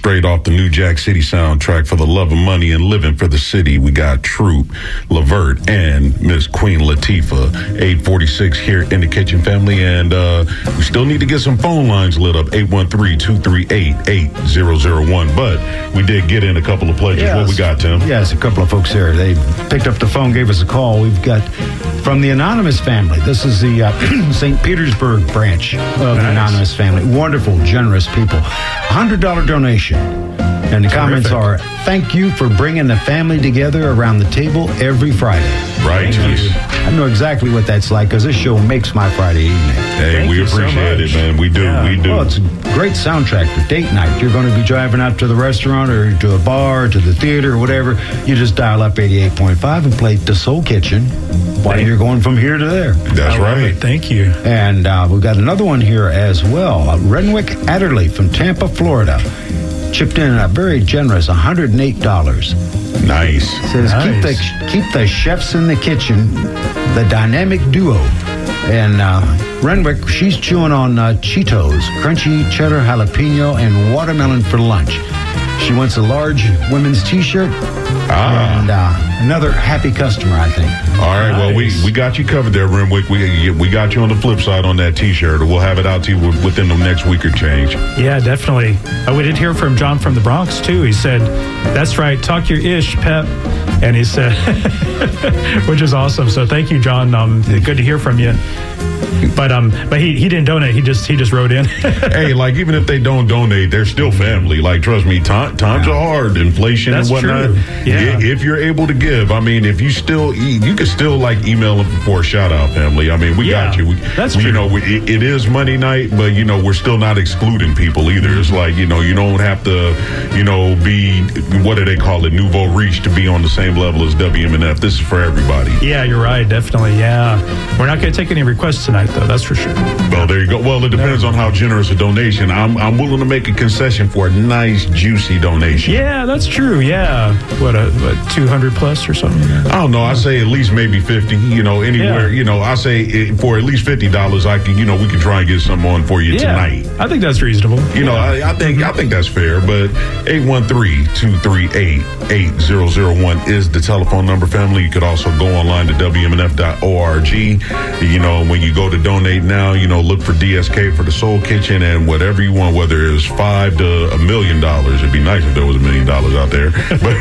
straight off the New Jack City soundtrack, For the Love of Money and Living for the City. We got Troop, Levert, and Miss Queen Latifah. 846 here in the kitchen, family. And we still need to get some phone lines lit up. 813-238-8001. But we did get in a couple of pledges. Yes. What we got, Tim? Yes, a couple of folks there. They picked up the phone, gave us a call. We've got from the Anonymous family. This is the St. Petersburg branch of the Anonymous family. Wonderful, generous people. $100 donation. And the comments are, thank you for bringing the family together around the table every Friday. Right. I know exactly what that's like because this show makes my Friday evening. Hey, we appreciate it, man. We do. Yeah. We do. Well, it's a great soundtrack for date night. You're going to be driving out to the restaurant or to a bar or to the theater or whatever. You just dial up 88.5 and play The Soul Kitchen while you're going from here to there. That's right. Thank you. And we've got another one here as well. Renwick Adderley from Tampa, Florida. Chipped in a very generous $108. Nice. Says keep the chefs in the kitchen, the dynamic duo. And Renwick, she's chewing on Cheetos, crunchy cheddar jalapeno, and watermelon for lunch. She wants a large women's T-shirt. And another happy customer, I think. All right, nice. Well, we got you covered there, Renwick. We got you on the flip side on that T-shirt. We'll have it out to you within the next week or change. Yeah, definitely. We did hear from John from the Bronx, too. He said, that's right, talk your ish, Pep. And he said, which is awesome. So thank you, John. Good to hear from you. But he didn't donate. He just wrote in. Hey, like even if they don't donate, they're still family. Like trust me, times are hard, inflation and whatnot. True. Yeah. If you're able to give, I mean, if you still you can still like email them for a shout out, family. I mean, we got you. That's true. You know, it is Monday night, but you know we're still not excluding people either. It's like you don't have to be what do they call it, nouveau riche to be on the same level as WMNF. This is for everybody. Yeah, you're right. Definitely. Yeah, we're not going to take any requests tonight, though. That's for sure. Well, there you go. Well, it depends on how generous a donation. I'm willing to make a concession for a nice, juicy donation. Yeah, that's true. Yeah. What 200 plus or something? I don't know. I say at least maybe 50. Anywhere. Yeah. I say for at least $50, I can. We can try and get some on for you tonight. I think that's reasonable. I think that's fair. But 813-238-8001 is the telephone number, family. You could also go online to WMNF.org. When you go to donate now, look for DSK for the Soul Kitchen and whatever you want, whether it's $5 to $1 million. It'd be nice if there was $1 million out there. But,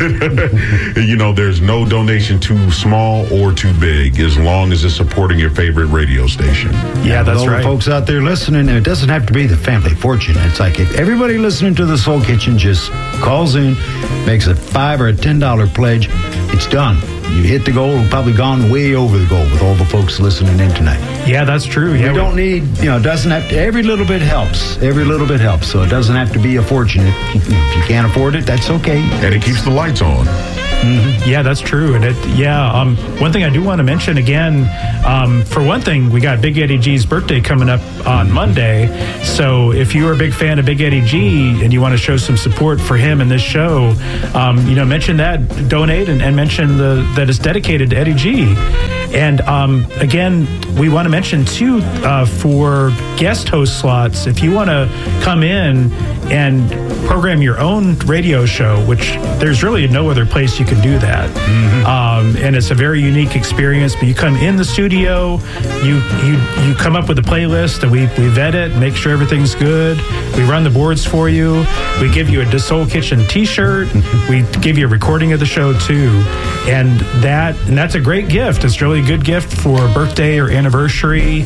there's no donation too small or too big as long as it's supporting your favorite radio station. Yeah, that's right. Folks out there listening, it doesn't have to be the family fortune. It's like if everybody listening to the Soul Kitchen just calls in, makes a $5 or a $10 pledge, it's done. You hit the goal, probably gone way over the goal with all the folks listening in tonight. Yeah, that's true. Yeah, we don't need, it doesn't have to, every little bit helps. Every little bit helps. So it doesn't have to be a fortune. If you can't afford it, that's okay. And it keeps the lights on. Mm-hmm. Yeah, that's true. And one thing I do want to mention again, for one thing, we got Big Eddie G's birthday coming up on Monday. So if you're a big fan of Big Eddie G and you want to show some support for him in this show, mention that, donate, and mention that it's dedicated to Eddie G. And again, we want to mention too, for guest host slots, if you want to come in and program your own radio show, which there's really no other place you can do that. Mm-hmm. And it's a very unique experience. But you come in the studio, you come up with a playlist, and we vet it, make sure everything's good. We run the boards for you. We give you a Soul Kitchen T-shirt. We give you a recording of the show too, and that's a great gift. It's really a good gift for birthday or anniversary,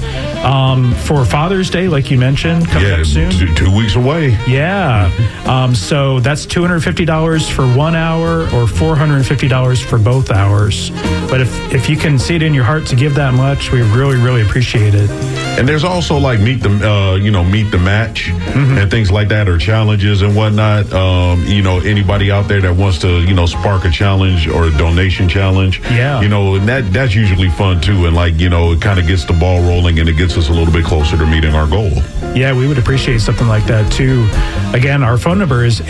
for Father's Day, like you mentioned, coming up soon. 2 weeks away. Yeah. So that's $250 for 1 hour or $450 for both hours. But if you can see it in your heart to give that much, we really, really appreciate it. And there's also like meet the match and things like that, or challenges and whatnot. Anybody out there that wants to, spark a challenge or a donation challenge. Yeah. And that's usually fun too. And it kind of gets the ball rolling and it gets us a little bit closer to meeting our goal. Yeah, we would appreciate something like that too. Again, our phone number is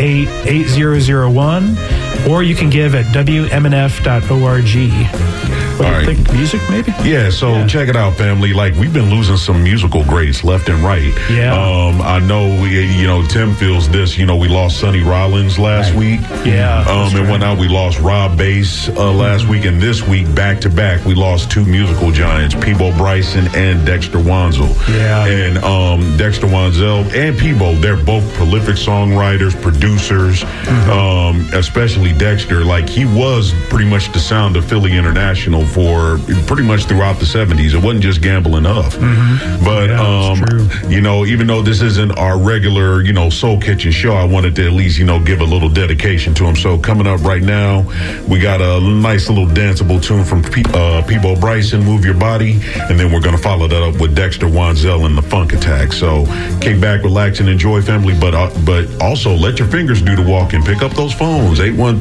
813-238-8001, or you can give at WMNF.org. What do you think? Music, maybe? Yeah, so check it out, family. Like, we've been losing some musical greats left and right. Yeah. I know, Tim feels this. We lost Sonny Rollins last week. Yeah. And whatnot, we lost Rob Bass last week. And this week, back to back, we lost two musical giants, Peabo Bryson and Dexter Wansel. Yeah. And Dexter Wansel and Peabo, they're both prolific songwriters, producers, especially Dexter. Like, he was pretty much the sound of Philly International for pretty much throughout the 70s. It wasn't just Gambling Huff. But, even though this isn't our regular, Soul Kitchen show, I wanted to at least, give a little dedication to him. So coming up right now, we got a nice little danceable tune from Peabo Bryson, Move Your Body, and then we're going to follow that up with Dexter Wansel and the Funk Attack. So kick back, relax, and enjoy, family, but also let your fingers do the walking. Pick up those phones,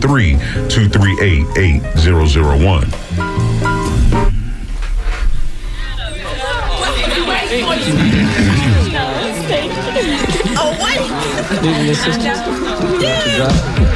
813-238-8001. Oh, what?